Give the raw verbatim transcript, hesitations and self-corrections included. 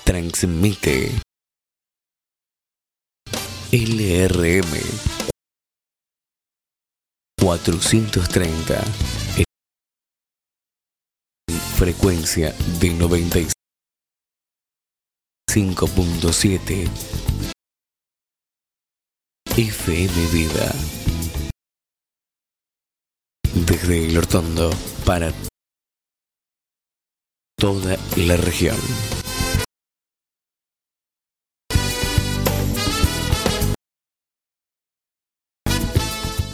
Transmite L R M cuatrocientos treinta en frecuencia de noventa y cinco punto siete F M Vida. Desde El Hortondo para toda la región.